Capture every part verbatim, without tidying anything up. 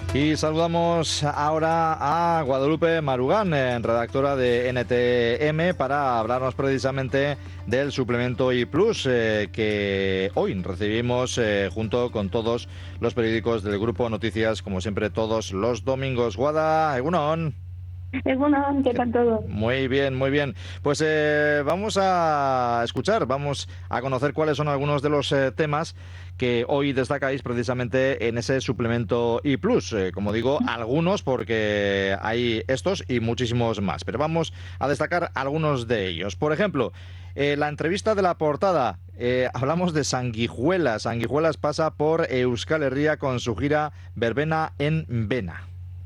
Y saludamos ahora a Guadalupe Marugán, eh, redactora de N T M, para hablarnos precisamente del suplemento I plus, eh, que hoy recibimos eh, junto con todos los periódicos del Grupo Noticias, como siempre todos los domingos. Guada, egunon. Egunon, ¿qué tal todo? Muy bien, muy bien. Pues eh, vamos a escuchar, vamos a conocer cuáles son algunos de los eh, temas que hoy destacáis precisamente en ese suplemento I plus. Eh, como digo, algunos porque hay estos y muchísimos más, pero vamos a destacar algunos de ellos. Por ejemplo, eh, la entrevista de la portada. Eh, hablamos de Sanguijuelas. Sanguijuelas pasa por Euskal Herria con su gira Verbena en Vena.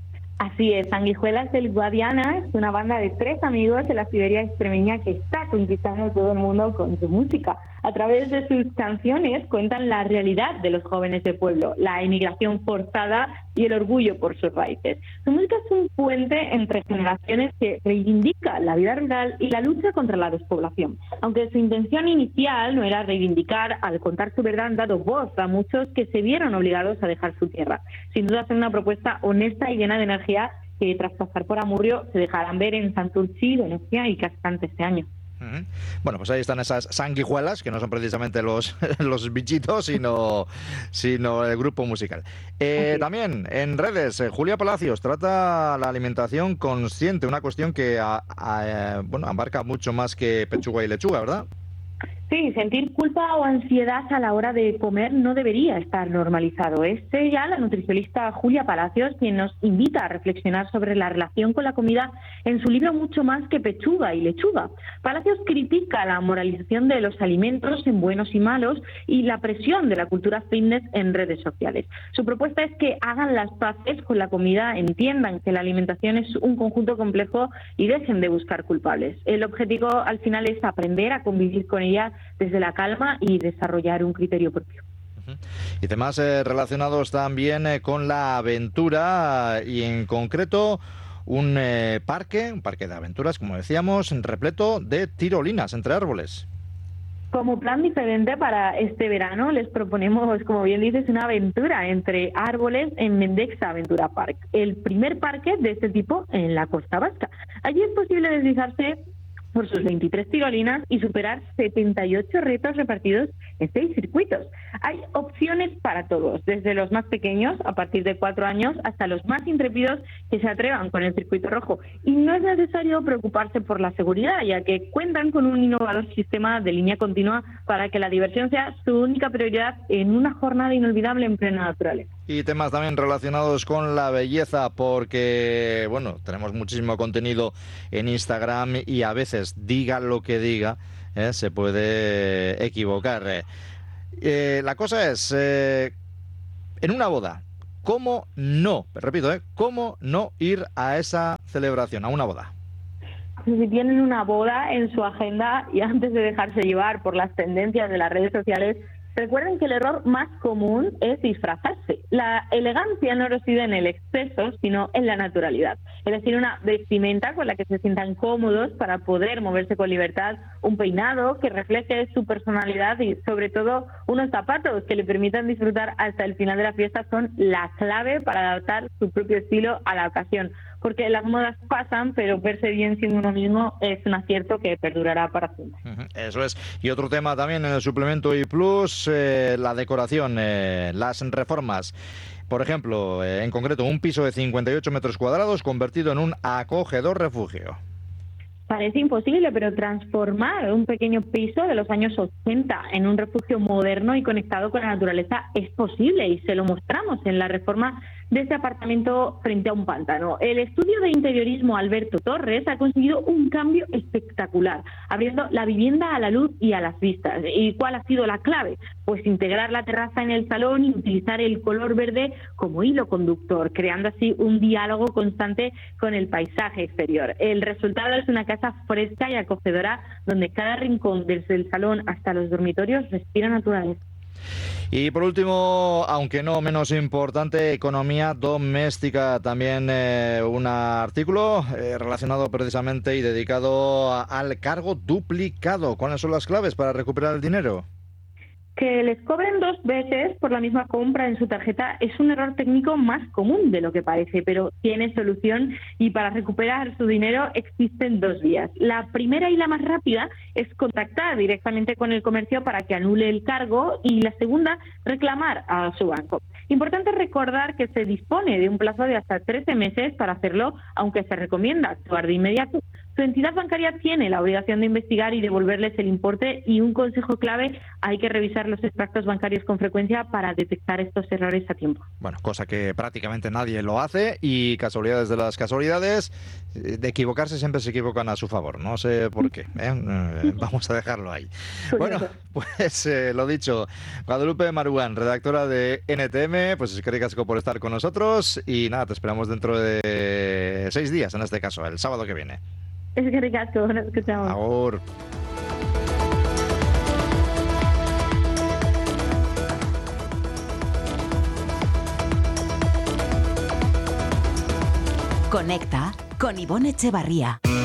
Así es, Sanguijuelas del Guadiana es una banda de tres amigos de la Siberia extremeña que está conquistando a todo el mundo con su música. A través de sus canciones cuentan la realidad de los jóvenes del pueblo, la emigración forzada y el orgullo por sus raíces. Su música es un puente entre generaciones que reivindica la vida rural y la lucha contra la despoblación. Aunque su intención inicial no era reivindicar, al contar su verdad han dado voz a muchos que se vieron obligados a dejar su tierra. Sin duda es una propuesta honesta y llena de energía que tras pasar por Amurrio se dejarán ver en Santurtzi, Donostia y Cascante este año. Bueno, pues ahí están esas sanguijuelas, que no son precisamente los, los bichitos, sino, sino el grupo musical. Eh, también en redes, eh, Julia Palacios trata la alimentación consciente, una cuestión que a, a, bueno, abarca mucho más que pechuga y lechuga, ¿verdad? Sí, sentir culpa o ansiedad a la hora de comer no debería estar normalizado. Es ella, la nutricionista Julia Palacios, quien nos invita a reflexionar sobre la relación con la comida en su libro Mucho más que pechuga y lechuga. Palacios critica la moralización de los alimentos en buenos y malos y la presión de la cultura fitness en redes sociales. Su propuesta es que hagan las paces con la comida, entiendan que la alimentación es un conjunto complejo y dejen de buscar culpables. El objetivo al final es aprender a convivir con ella desde la calma y desarrollar un criterio propio. Y temas eh, relacionados también eh, con la aventura y en concreto un eh, parque, un parque de aventuras, como decíamos, repleto de tirolinas entre árboles. Como plan diferente para este verano les proponemos, como bien dices, una aventura entre árboles en Mendexa Aventura Park, el primer parque de este tipo en la Costa Vasca. Allí es posible deslizarse por sus veintitrés tirolinas y superar setenta y ocho retos repartidos en seis circuitos. Hay opciones para todos, desde los más pequeños, a partir de cuatro años, hasta los más intrépidos que se atrevan con el circuito rojo. Y no es necesario preocuparse por la seguridad, ya que cuentan con un innovador sistema de línea continua para que la diversión sea su única prioridad en una jornada inolvidable en plena naturaleza. Y temas también relacionados con la belleza, porque, bueno, tenemos muchísimo contenido en Instagram y a veces, diga lo que diga, eh, se puede equivocar. Eh. Eh, la cosa es, eh, en una boda, ¿cómo no, repito, eh, cómo no ir a esa celebración, a una boda? Si tienen una boda en su agenda y antes de dejarse llevar por las tendencias de las redes sociales, recuerden que el error más común es disfrazarse. La elegancia no reside en el exceso, sino en la naturalidad. Es decir, una vestimenta con la que se sientan cómodos para poder moverse con libertad, un peinado que refleje su personalidad y, sobre todo, unos zapatos que le permitan disfrutar hasta el final de la fiesta son la clave para adaptar su propio estilo a la ocasión. Porque las modas pasan, pero verse bien siendo uno mismo es un acierto que perdurará para siempre. Eso es. Y otro tema también en el suplemento I plus, eh, la decoración, eh, las reformas. Por ejemplo, eh, en concreto, un piso de cincuenta y ocho metros cuadrados convertido en un acogedor refugio. Parece imposible, pero transformar un pequeño piso de los años ochenta en un refugio moderno y conectado con la naturaleza es posible y se lo mostramos en la reforma de este apartamento frente a un pantano. El estudio de interiorismo Alberto Torres ha conseguido un cambio espectacular, abriendo la vivienda a la luz y a las vistas. ¿Y cuál ha sido la clave? Pues integrar la terraza en el salón y utilizar el color verde como hilo conductor, creando así un diálogo constante con el paisaje exterior. El resultado es una casa fresca y acogedora donde cada rincón, desde el salón hasta los dormitorios, respira naturaleza. Y por último, aunque no menos importante, economía doméstica. También eh, un artículo eh, relacionado precisamente y dedicado a, al cargo duplicado. ¿Cuáles son las claves para recuperar el dinero? Que les cobren dos veces por la misma compra en su tarjeta es un error técnico más común de lo que parece, pero tiene solución y para recuperar su dinero existen dos vías. La primera y la más rápida es contactar directamente con el comercio para que anule el cargo y la segunda, reclamar a su banco. Importante recordar que se dispone de un plazo de hasta trece meses para hacerlo, aunque se recomienda actuar de inmediato. Su entidad bancaria tiene la obligación de investigar y devolverles el importe y un consejo clave, hay que revisar los extractos bancarios con frecuencia para detectar estos errores a tiempo. Bueno, cosa que prácticamente nadie lo hace y casualidades de las casualidades, de equivocarse siempre se equivocan a su favor, no sé por qué, ¿eh? Vamos a dejarlo ahí. Bueno, pues eh, lo dicho, Guadalupe Maruán, redactora de N T M, pues es que ricasco por estar con nosotros y nada, te esperamos dentro de seis días en este caso, el sábado que viene. Es que ricasco, nos escuchamos. Agur. Conecta con Ivonne Echevarría.